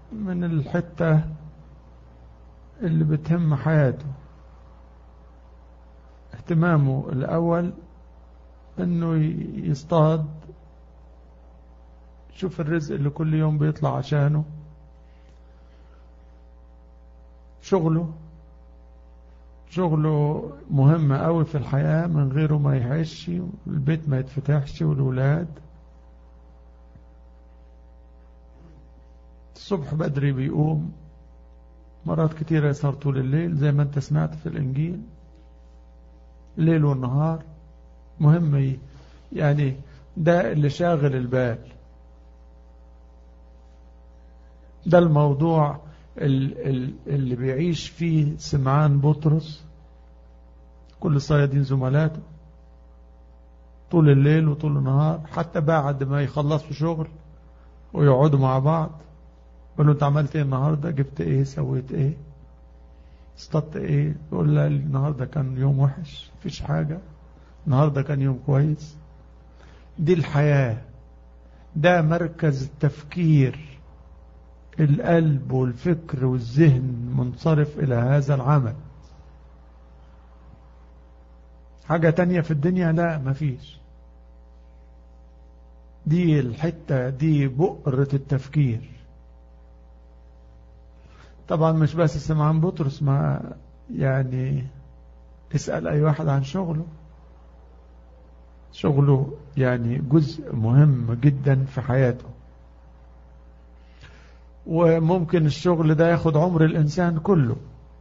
من الحتة اللي بتهم حياته. اهتمامه الأول انه يصطاد، شوف الرزق اللي كل يوم بيطلع عشانه، شغله مهم قوي في الحياة، من غيره ما يعيش، البيت ما يتفتحش والولاد. الصبح بدري بيقوم، مرات كتيرة يسهر طول الليل زي ما انت سمعت في الإنجيل، الليل والنهار مهم. يعني ده اللي شاغل البال، ده الموضوع اللي بيعيش فيه سمعان بطرس كل الصيادين زملاته طول الليل وطول النهار، حتى بعد ما يخلصوا شغل ويقعدوا مع بعض يقولوا انت عملت ايه النهارده، جبت ايه، سويت ايه، اصطدت ايه، يقول لا النهارده كان يوم وحش، مفيش حاجه، النهارده كان يوم كويس. دي الحياه، ده مركز التفكير، القلب والفكر والذهن منصرف الى هذا العمل. حاجه تانية في الدنيا لا، مفيش. دي الحته دي بؤره التفكير. طبعا مش بس سمعان بطرس، ما يعني اسأل أي واحد عن شغله يعني جزء مهم جدا في حياته. وممكن الشغل ده ياخد عمر الإنسان كله.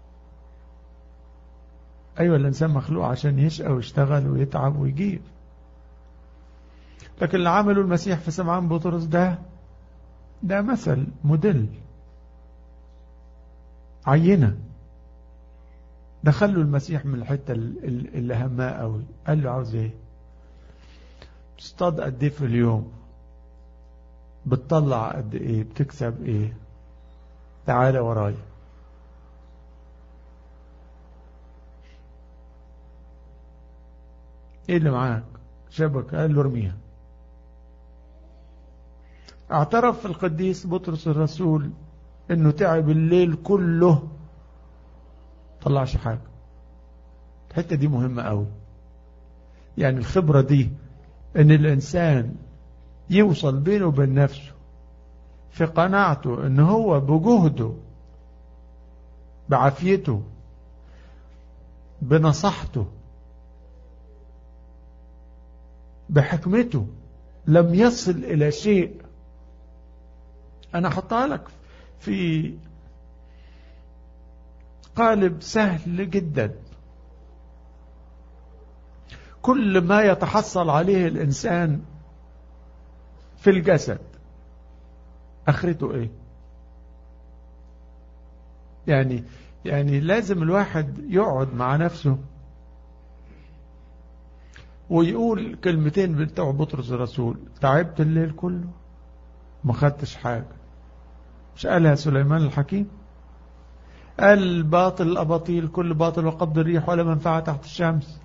أيوة الإنسان مخلوق عشان يشقى ويشتغل ويتعب ويجيب، لكن اللي عمله المسيح في سمعان بطرس ده مثل موديل، عينة. دخله المسيح من الحتة اللي هماه قوي، قال له عاوز ايه، تصطاد قد ايه في اليوم، بتطلع قد ايه، بتكسب ايه، تعالى ورايا. ايه اللي معاك، شبكة، قال له ارميها. اعترف القديس بطرس الرسول انه تعب الليل كله طلعش حاجة. الحتة دي مهمة قوي، يعني الخبرة دي، ان الانسان يوصل بينه وبين نفسه في قناعته ان هو بجهده، بعافيته، بنصحته، بحكمته لم يصل الى شيء. انا احطها لك في قالب سهل جدا. كل ما يتحصل عليه الإنسان في الجسد آخرته إيه؟ يعني لازم الواحد يقعد مع نفسه ويقول كلمتين بتوع بطرس الرسول: تعبت الليل كله ما خدتش حاجة. مش قالها سليمان الحكيم؟ قال باطل الأباطيل كل باطل وقبض الريح ولا منفعة تحت الشمس.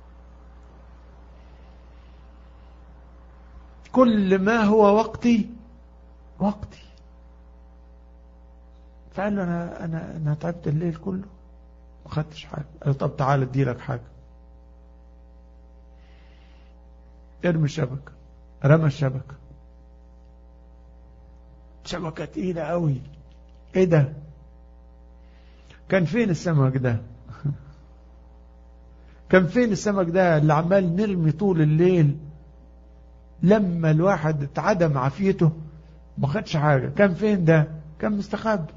كل ما هو وقتي. فقال له أنا تعبت الليل كله ما خدتش حاجة. قال طب تعال اديلك حاجة. ارمي الشبكة. رمى الشبكة، شبكة تقيلة قوي. ايه ده؟ كان فين السمك ده؟ كان فين السمك ده اللي عمال نرمي طول الليل، لما الواحد اتعدم عافيته ما خدش حاجة؟ كان فين ده؟ كان مستخبي.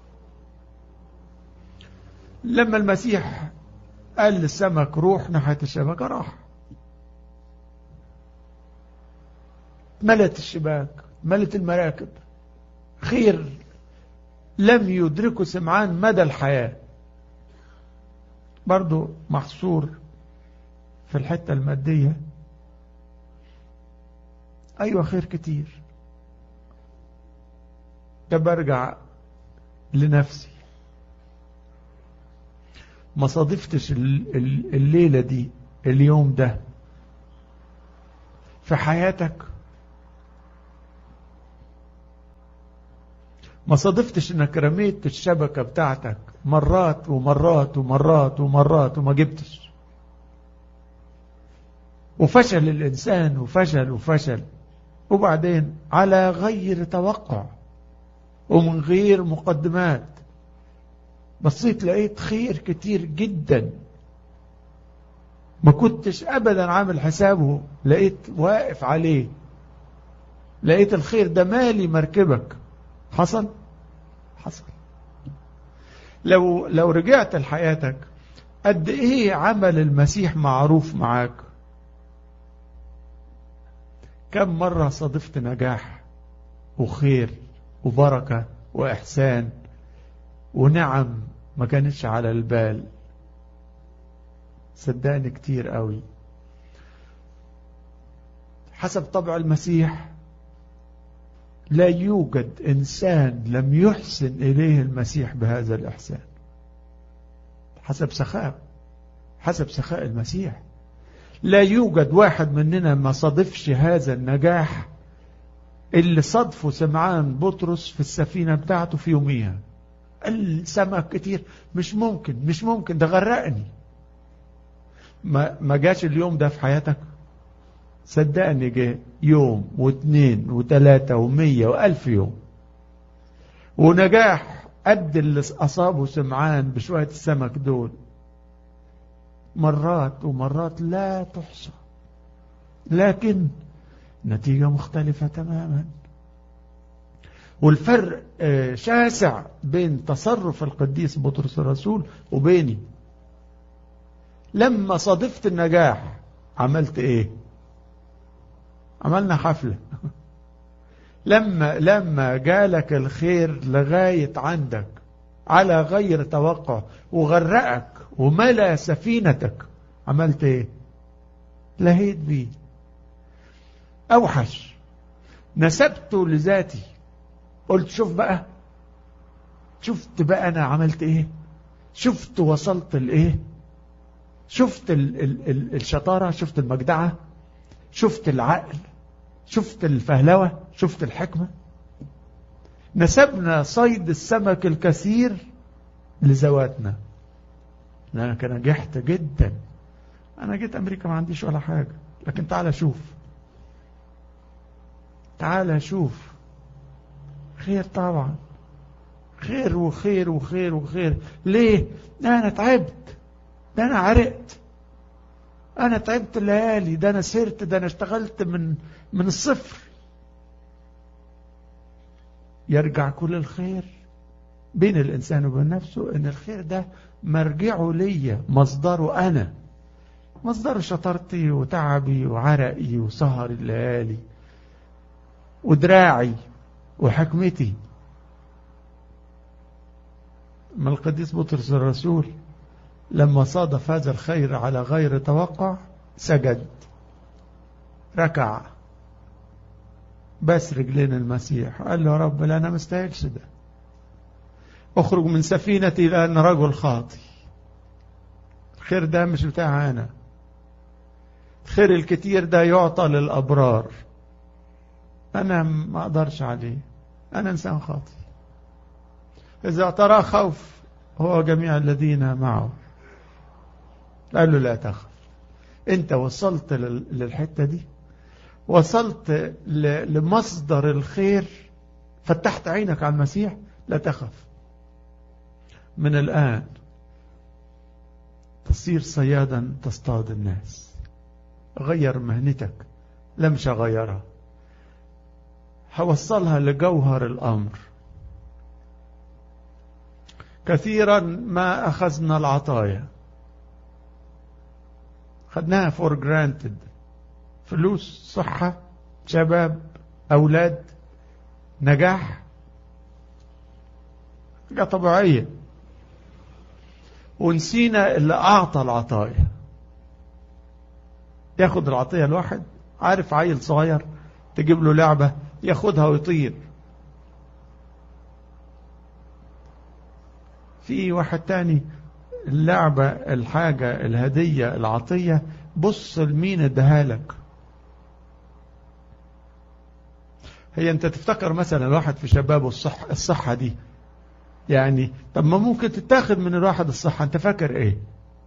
لما المسيح قال للسمك روح ناحية الشبكة، راح. ملت الشباك، ملت المراكب. خير لم يدركه سمعان مدى الحياة. برضو محصور في الحتة المادية. أيوة خير كتير. ده برجع لنفسي، ما صادفتش الليلة دي، اليوم ده في حياتك؟ ما صادفتش انك رميت الشبكة بتاعتك مرات ومرات ومرات ومرات وما جبتش، وفشل الإنسان وفشل، وبعدين على غير توقع ومن غير مقدمات بصيت لقيت خير كتير جدا ما كنتش أبدا عامل حسابه، لقيت واقف عليه، لقيت الخير ده مالي مركبك. حصل. لو رجعت لحياتك قد ايه عمل المسيح معروف معاك؟ كم مرة صادفت نجاح وخير وبركة وإحسان ونعم ما كانتش على البال؟ صدقني كتير قوي. حسب طبع المسيح لا يوجد إنسان لم يحسن إليه المسيح بهذا الإحسان. حسب سخاء المسيح لا يوجد واحد مننا ما صادفش هذا النجاح اللي صادفه سمعان بطرس في السفينة بتاعته في يوميها. السمك كتير، مش ممكن ده غرقني. ما جاش اليوم ده في حياتك؟ صدقني جه يوم واثنين وثلاثة ومية وألف يوم، ونجاح قد اللي أصابه سمعان بشوية السمك دول مرات ومرات لا تحصى، لكن نتيجة مختلفة تماما. والفرق شاسع بين تصرف القديس بطرس الرسول وبيني. لما صادفت النجاح عملت ايه؟ عملنا حفلة. لما جالك الخير لغاية عندك على غير توقع وغرقك وملأ سفينتك، عملت ايه؟ لهيت بيه. اوحش، نسبته لذاتي. قلت شفت بقى انا عملت ايه، شفت وصلت لايه، شفت الشطارة، شفت المجدعة، شفت العقل، شفت الفهلوة، شفت الحكمة. نسبنا صيد السمك الكثير لذواتنا. أنا كان نجحت جدا، أنا جيت أمريكا ما عنديش ولا حاجة، لكن تعال شوف خير. طبعا خير وخير وخير وخير. ليه؟ ده أنا تعبت، ده أنا عرقت، أنا تعبت الليالي، ده أنا سرت، ده أنا اشتغلت من الصفر. يرجع كل الخير بين الإنسان وبين نفسه إن الخير ده مرجعه ليا، مصدره أنا، مصدر شطارتي وتعبي وعرقي وسهر الليالي ودراعي وحكمتي. ما القديس بطرس الرسول لما صادف هذا الخير على غير توقع سجد، ركع، بس رجلين المسيح، قال له يا رب لا أنا مستاهلش ده، اخرج من سفينتي لأن رجل خاطي. الخير ده مش بتاعي أنا، الخير الكتير ده يعطى للأبرار، أنا ما أقدرش عليه، أنا إنسان خاطي. إذا ترى خوف هو جميع الذين معه. قال له لا تخف. أنت وصلت للحتة دي، وصلت لمصدر الخير، فتحت عينك على المسيح، لا تخف. من الآن تصير صيادا تصطاد الناس. غير مهنتك، لا مش هغيرها، هوصلها لجوهر الأمر. كثيرا ما أخذنا العطايا، خدناها for granted، فلوس، صحة، شباب، أولاد، نجاح، حاجة طبيعية، ونسينا اللي أعطى العطايا. ياخد العطية الواحد، عارف عيل صغير تجيب له لعبة ياخدها ويطير. في واحد تاني اللعبة، الحاجة، الهدية، العطية، بص لمين اداها لك. هي انت تفتكر مثلا الواحد في شبابه الصحة دي يعني، طب ما ممكن تتاخد من الواحد الصحة، انت فاكر ايه؟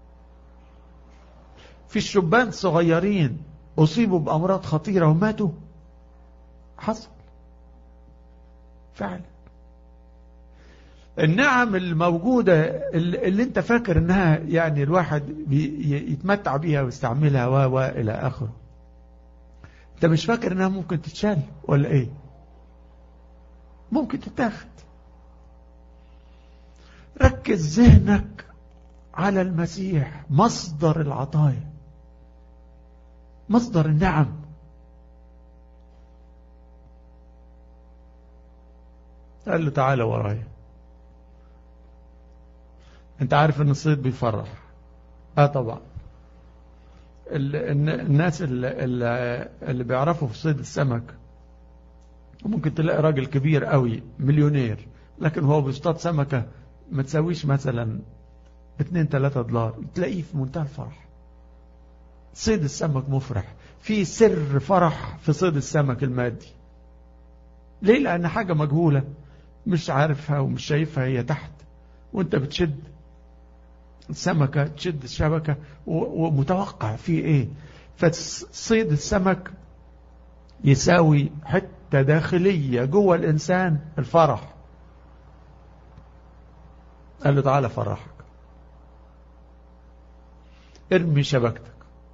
في الشبان صغيرين اصيبوا بامراض خطيرة وماتوا، حصل فعلا. النعم الموجودة اللي انت فاكر انها يعني الواحد يتمتع بيها ويستعملها والى اخره، انت مش فاكر انها ممكن تتشال ولا ايه؟ ممكن تتاخد. ركز ذهنك على المسيح، مصدر العطايا، مصدر النعم. قال له تعالى ورايا. انت عارف ان الصيد بيفرح؟ طبعا. الناس اللي بيعرفوا في صيد السمك، ممكن تلاقي راجل كبير قوي مليونير، لكن هو بيصطاد سمكة ما تسويش مثلا 2-3 دولار، تلاقيه في منتهى الفرح. صيد السمك مفرح، في سر فرح في صيد السمك المادي. ليه؟ لأن حاجة مجهولة، مش عارفها ومش شايفها، هي تحت، وانت بتشد السمكة، تشد الشبكة ومتوقع فيه ايه. فصيد السمك يساوي حتة داخلية جوه الإنسان، الفرح. قال له تعالى فرحك، ارمي شبكتك،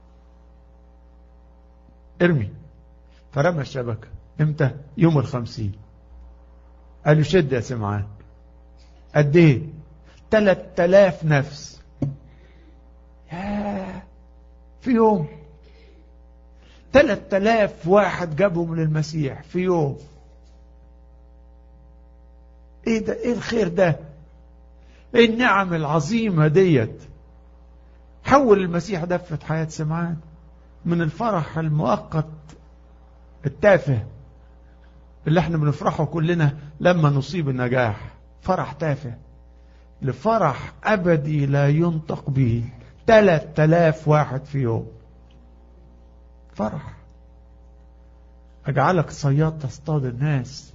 ارمي. فرمى الشبكة. امتى؟ يوم 50. قال له شد يا سمعان. قد ايه؟ 3000 نفس. في يوم 3000 واحد جابهم للمسيح في يوم. ايه ده؟ ايه الخير ده؟ ايه النعم العظيمة ديت؟ حول المسيح دفة حياة سمعان من الفرح المؤقت التافه اللي احنا بنفرحه كلنا لما نصيب النجاح، فرح تافه، لفرح أبدي لا ينطق به. 3000 واحد في يوم. فرح. أجعلك صياد تصطاد الناس.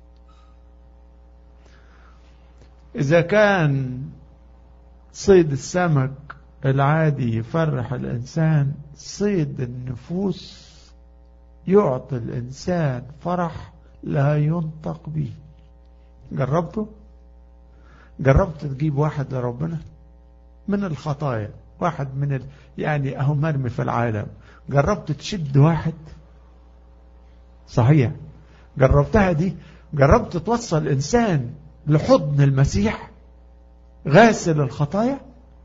إذا كان صيد السمك العادي يفرح الإنسان، صيد النفوس يعطي الإنسان فرح لا ينطق به. جربته؟ جربت تجيب واحد لربنا من الخطايا، واحد من يعني أهو مرمي في العالم، جربت تشد واحد؟ صحيح جربتها دي؟ جربت توصل إنسان لحضن المسيح غاسل الخطايا؟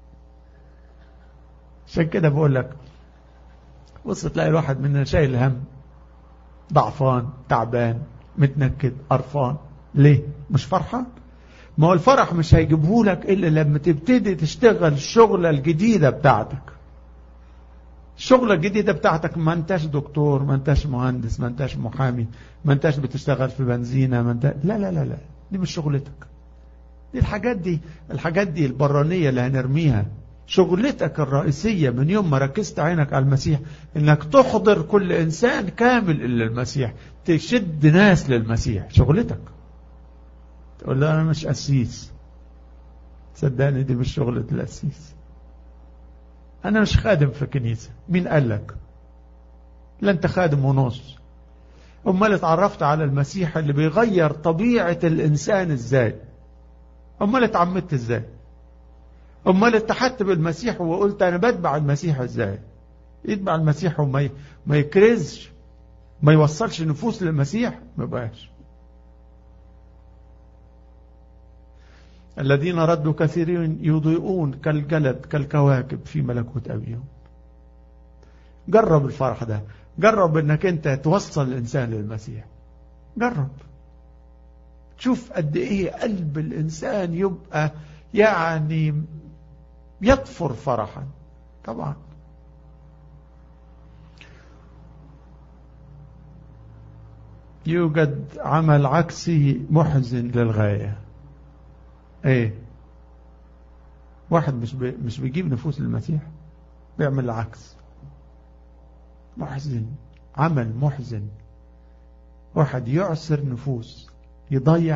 عشان كده بقول لك، بص تلاقي الواحد مننا شايل هم، ضعفان، تعبان، متنكد، قرفان. ليه؟ مش فرحان؟ ما هو الفرح مش هيجيبه لك إلا لما تبتدي تشتغل الشغلة الجديدة بتاعتك. الشغلة الجديدة بتاعتك ما انتش دكتور، ما انتش مهندس، ما انتش محامي، ما انتش بتشتغل في بنزينة، ما انت... لا لا لا لا، دي مش شغلتك. دي الحاجات دي البرانية اللي هنرميها. شغلتك الرئيسية من يوم ما ركزت عينك على المسيح انك تحضر كل انسان كامل الى المسيح، تشد ناس للمسيح. شغلتك. تقول له انا مش قسيس، صدقني دي مش شغلة القسيس. انا مش خادم في كنيسة. مين قال لك؟ لا انت خادم ونص. امال اتعرفت على المسيح اللي بيغير طبيعة الانسان ازاي؟ امال اتعمدت ازاي؟ امال اتحدت بالمسيح وقلت انا بتبع المسيح ازاي؟ يتبع المسيح وما يكرزش، ما يوصلش نفوس للمسيح، ما بقاش. الذين ردوا كثيرين يضيئون كالجلد كالكواكب في ملكوت أبيهم. جرب الفرح ده، جرب انك انت توصل الانسان للمسيح. جرب تشوف قد ايه قلب الانسان يبقى يعني يطفر فرحا. طبعا يوجد عمل عكسي محزن للغاية. ايه؟ واحد مش بيجيب نفوس للمسيح، بيعمل العكس. محزن، عمل محزن. واحد يعسر نفوس، يضيع